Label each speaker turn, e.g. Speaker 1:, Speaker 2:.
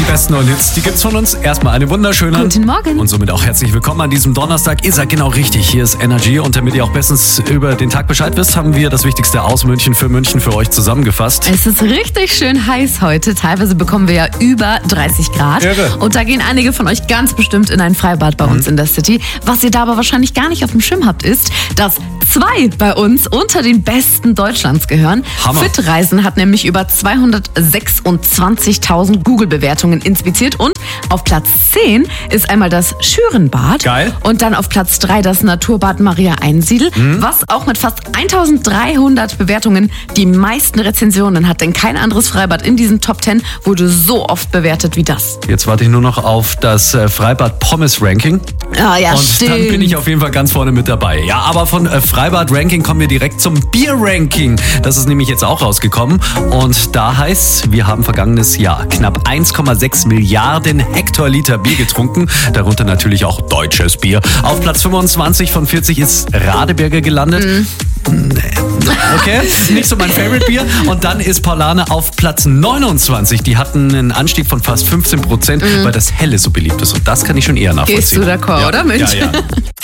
Speaker 1: besten neuen Hits, die gibt's von uns. Erstmal eine wunderschöne.
Speaker 2: Guten Morgen.
Speaker 1: Und somit auch herzlich willkommen an diesem Donnerstag. Ihr seid genau richtig. Hier ist Energy. Und damit ihr auch bestens über den Tag Bescheid wisst, haben wir das Wichtigste aus München für euch zusammengefasst.
Speaker 2: Es ist richtig schön heiß heute. Teilweise bekommen wir ja über 30 Grad.
Speaker 1: Irre.
Speaker 2: Und da gehen einige von euch ganz bestimmt in ein Freibad bei uns in der City. Was ihr da aber wahrscheinlich gar nicht auf dem Schirm habt, ist, dass 2 bei uns unter den besten Deutschlands gehören.
Speaker 1: Hammer.
Speaker 2: Fitreisen hat nämlich über 226.000 Google-Bewertungen inspiziert. Und auf Platz 10 ist einmal das Schürenbad.
Speaker 1: Geil.
Speaker 2: Und dann auf Platz 3 das Naturbad Maria Einsiedel, was auch mit fast 1300 Bewertungen die meisten Rezensionen hat. Denn kein anderes Freibad in diesen Top 10 wurde so oft bewertet wie das.
Speaker 1: Jetzt warte ich nur noch auf das Freibad Pommes Ranking.
Speaker 2: Ah ja,
Speaker 1: Und
Speaker 2: stimmt.
Speaker 1: dann bin ich auf jeden Fall ganz vorne mit dabei. Ja, aber von Freibad-Ranking kommen wir direkt zum Bier-Ranking. Das ist nämlich jetzt auch rausgekommen. Und da heißt's, wir haben vergangenes Jahr knapp 1,6 Milliarden Hektoliter Bier getrunken. Darunter natürlich auch deutsches Bier. Auf Platz 25 von 40 ist Radeberger gelandet. Okay, nicht so mein Favorite-Bier. Und dann ist Paulaner auf Platz 29. Die hatten einen Anstieg von fast 15%, weil das Helle so beliebt ist. Und das kann ich schon eher nachvollziehen.
Speaker 2: Gehst du d'accord, oder Mensch?
Speaker 1: Ja.